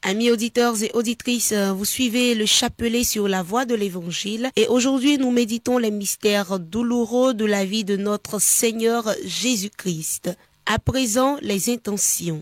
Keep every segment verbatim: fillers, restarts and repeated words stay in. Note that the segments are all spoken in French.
Amis auditeurs et auditrices, vous suivez le chapelet sur la voie de l'Évangile et aujourd'hui nous méditons les mystères douloureux de la vie de notre Seigneur Jésus-Christ. À présent, les intentions.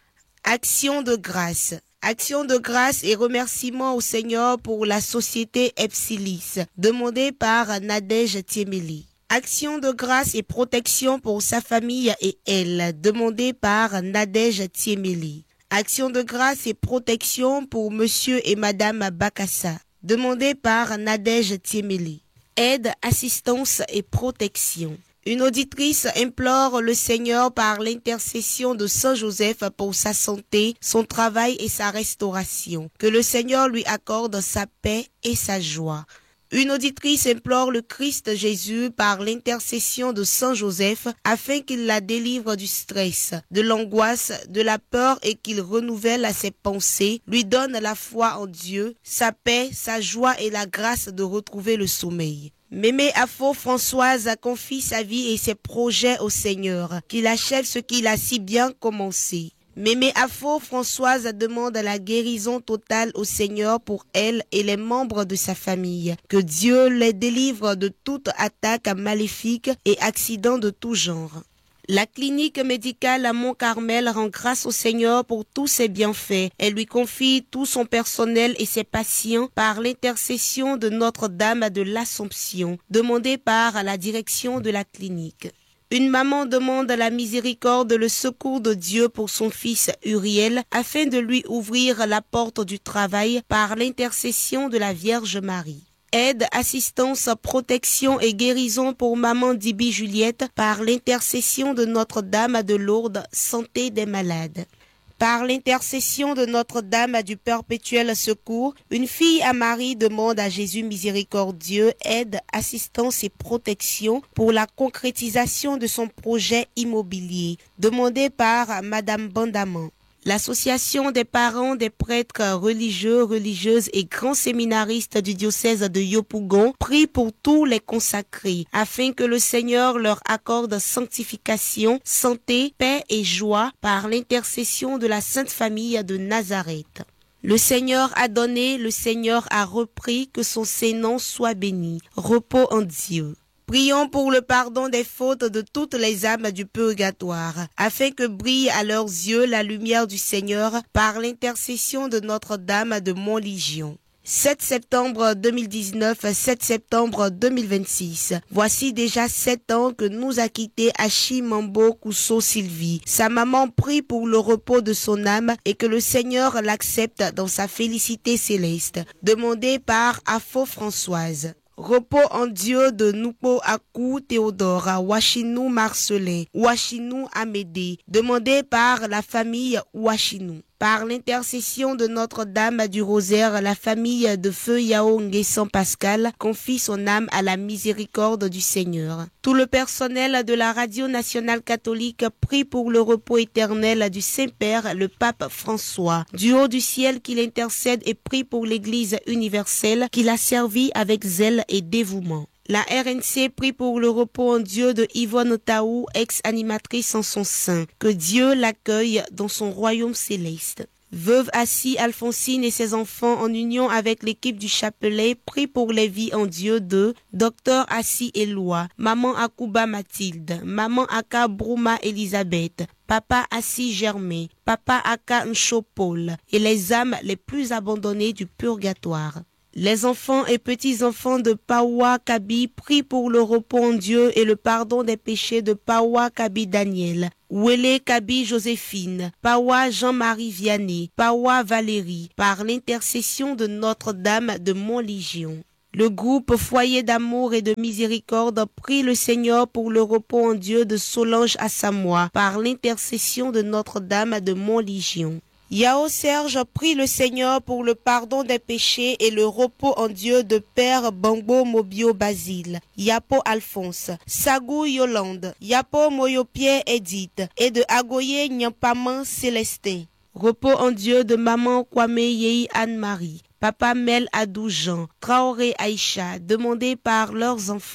Action de grâce. Action de grâce et remerciement au Seigneur pour la société Epsilis, demandée par Nadège Tiemeli. Action de grâce et protection pour sa famille et elle, demandée par Nadège Tiemeli. Action de grâce et protection pour Monsieur et Madame Bakassa, demandé par Nadège Tiemeli. Aide, assistance et protection. Une auditrice implore le Seigneur par l'intercession de Saint Joseph pour sa santé, son travail et sa restauration. Que le Seigneur lui accorde sa paix et sa joie. Une auditrice implore le Christ Jésus par l'intercession de Saint Joseph afin qu'il la délivre du stress, de l'angoisse, de la peur et qu'il renouvelle ses pensées, lui donne la foi en Dieu, sa paix, sa joie et la grâce de retrouver le sommeil. Mémé Afo Françoise confie sa vie et ses projets au Seigneur, qu'il achève ce qu'il a si bien commencé. Mémé Afo Françoise demande la guérison totale au Seigneur pour elle et les membres de sa famille. Que Dieu les délivre de toute attaque maléfique et accident de tout genre. La clinique médicale à Mont-Carmel rend grâce au Seigneur pour tous ses bienfaits. Elle lui confie tout son personnel et ses patients par l'intercession de Notre-Dame de l'Assomption, demandée par la direction de la clinique. Une maman demande la miséricorde, le secours de Dieu pour son fils Uriel afin de lui ouvrir la porte du travail par l'intercession de la Vierge Marie. Aide, assistance, protection et guérison pour maman Dibi Juliette par l'intercession de Notre-Dame de Lourdes, santé des malades. Par l'intercession de Notre-Dame du Perpétuel Secours, une fille à Marie demande à Jésus miséricordieux aide, assistance et protection pour la concrétisation de son projet immobilier, demandé par Madame Bandaman. L'Association des parents des prêtres religieux, religieuses et grands séminaristes du diocèse de Yopougon prie pour tous les consacrés, afin que le Seigneur leur accorde sanctification, santé, paix et joie par l'intercession de la Sainte Famille de Nazareth. Le Seigneur a donné, le Seigneur a repris, que son Saint-Nom soit béni. Repos en Dieu. Prions pour le pardon des fautes de toutes les âmes du purgatoire, afin que brille à leurs yeux la lumière du Seigneur par l'intercession de Notre-Dame de Montlégion. sept septembre deux mille dix-neuf, sept septembre deux mille vingt-six. Voici déjà sept ans que nous a quitté Achi Mambo Kousso Sylvie. Sa maman prie pour le repos de son âme et que le Seigneur l'accepte dans sa félicité céleste. Demandé par Afo Françoise. Repos en Dieu de Noupo Akou Théodore, Ouachinou Marcelin, Ouachinou Amédée, demandé par la famille Ouachinou. Par l'intercession de Notre-Dame du Rosaire, la famille de Feu Yao Nguessan Pascal confie son âme à la miséricorde du Seigneur. Tout le personnel de la Radio Nationale Catholique prie pour le repos éternel du Saint-Père, le Pape François. Du haut du ciel qu'il intercède et prie pour l'Église universelle qu'il a servi avec zèle et dévouement. La R N C prie pour le repos en Dieu de Yvonne Taou, ex-animatrice en son sein. Que Dieu l'accueille dans son royaume céleste. Veuve Assis Alphonsine et ses enfants en union avec l'équipe du chapelet prient pour les vies en Dieu de Docteur Assis Éloi, Maman Akouba Mathilde, Maman Aka Brouma Elisabeth, Papa Assis Germain, Papa Aka Ncho Paul et les âmes les plus abandonnées du purgatoire. Les enfants et petits-enfants de Pawa Kabi prient pour le repos en Dieu et le pardon des péchés de Pawa Kabi Daniel, Wele Kabi Joséphine, Pawa Jean-Marie Vianney, Pawa Valérie, par l'intercession de Notre-Dame de Montlégion. Le groupe Foyer d'amour et de miséricorde prie le Seigneur pour le repos en Dieu de Solange Assamoah, par l'intercession de Notre-Dame de Montlégion. Yao Serge prie le Seigneur pour le pardon des péchés et le repos en Dieu de Père Bangbo Mobio Basile, Yapo Alphonse, Sagou Yolande, Yapo Moyopie Edith et de Agoye Nyampaman Célestin. Repos en Dieu de Maman Kwame Yei Anne-Marie, Papa Mel Adou Jean, Traoré Aïcha, demandés par leurs enfants.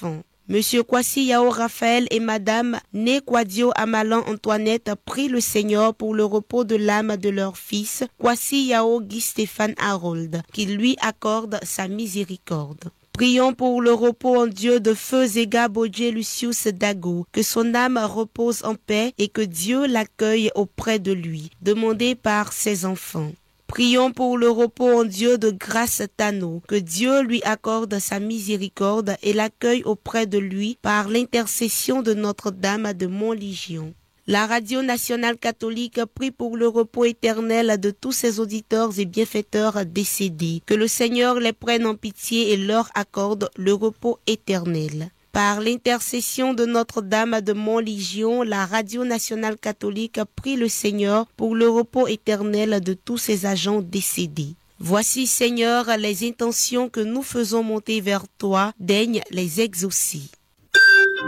Monsieur Kwasi Yao Raphaël et Madame Né Kwadio Amalan Antoinette prient le Seigneur pour le repos de l'âme de leur fils, Kwasi Yao Guy Stéphane Harold, qu'il lui accorde sa miséricorde. Prions pour le repos en Dieu de Feu Zega Bodje Lucius Dago, que son âme repose en paix et que Dieu l'accueille auprès de lui, demandé par ses enfants. Prions pour le repos en Dieu de Grâce Tano, que Dieu lui accorde sa miséricorde et l'accueille auprès de lui par l'intercession de Notre-Dame de Montlégion. La Radio nationale catholique prie pour le repos éternel de tous ses auditeurs et bienfaiteurs décédés, que le Seigneur les prenne en pitié et leur accorde le repos éternel. Par l'intercession de Notre-Dame de Montlégion, la Radio nationale catholique prie le Seigneur pour le repos éternel de tous ses agents décédés. Voici, Seigneur, les intentions que nous faisons monter vers toi, daigne les exaucer.